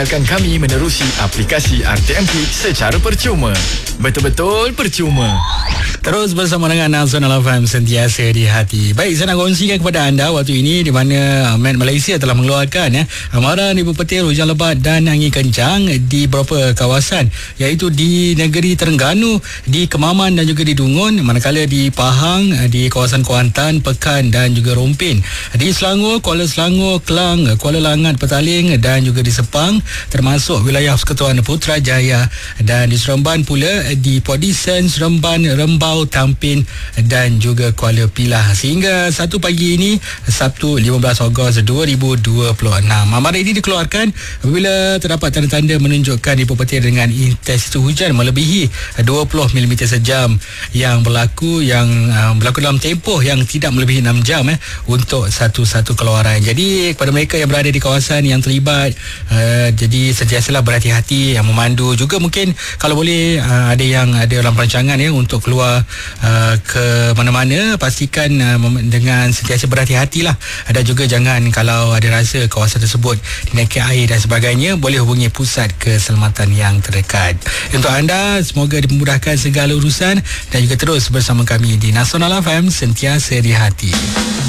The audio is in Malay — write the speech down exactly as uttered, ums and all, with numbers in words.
Akan kami menerusi aplikasi R T M P secara percuma. Betul-betul percuma. Terus bersama dengan Nasional F M sentiasa di hati. Baik, saya nak kongsikan kepada anda waktu ini di mana Met Malaysia telah mengeluarkan ya, amaran ibu petir, hujan lebat dan angin kencang di beberapa kawasan, iaitu di negeri Terengganu, di Kemaman dan juga di Dungun, manakala di Pahang, di kawasan Kuantan, Pekan dan juga Rompin. Di Selangor, Kuala Selangor, Kelang, Kuala Langat, Petaling dan juga di Sepang, termasuk wilayah Persekutuan Putrajaya, dan di Seremban pula di Podisen, Seremban, Rembau, Tampin dan juga Kuala Pilah. Sehingga satu pagi ini, Sabtu lima belas Ogos dua ribu dua puluh enam, amaran ini dikeluarkan apabila terdapat tanda-tanda menunjukkan ibu petir dengan intensitas hujan melebihi dua puluh milimeter sejam yang berlaku yang uh, berlaku dalam tempoh yang tidak melebihi enam jam eh, untuk satu-satu keluaran. Jadi kepada mereka yang berada di kawasan yang terlibat, uh, jadi sentiasalah berhati-hati, yang memandu juga mungkin kalau boleh uh, ada yang ada dalam perancangan ya untuk keluar uh, ke mana-mana, pastikan uh, dengan sentiasa berhati-hatilah, dan juga jangan kalau ada rasa kawasan tersebut dinaiki air dan sebagainya, boleh hubungi pusat keselamatan yang terdekat. Untuk anda, semoga dimudahkan segala urusan dan juga terus bersama kami di Nasional F M sentiasa di hati.